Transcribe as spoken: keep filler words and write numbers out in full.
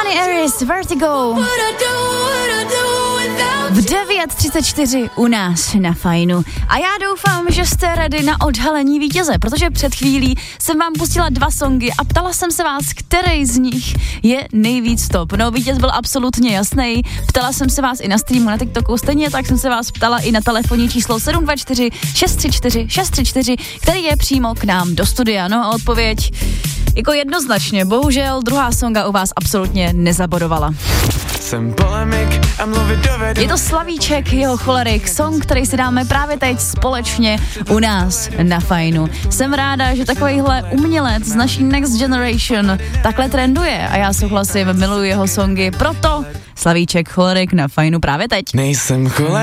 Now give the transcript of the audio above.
Johnny Aris, Vertigo. V devět třicet čtyři u nás na Fajnu. A já doufám, že jste ready na odhalení vítěze, protože před chvílí jsem vám pustila dva songy a ptala jsem se vás, který z nich je nejvíc top. No, vítěz byl absolutně jasný. Ptala jsem se vás i na streamu na TikToku, stejně tak jsem se vás ptala i na telefonní číslo sedm dva čtyři šest tři čtyři šest tři čtyři, který je přímo k nám do studia. No a odpověď jako jednoznačně, bohužel druhá songa u vás absolutně nezabodovala. Je to Slavíček, jeho Cholerik, song, který si dáme právě teď společně u nás na Fajnu. Jsem ráda, že takovýhle umělec z naší Next Generation takhle trenduje a já souhlasím, miluji jeho songy, proto Slavíček, Cholerik na Fajnu právě teď. Nejsem cholerik.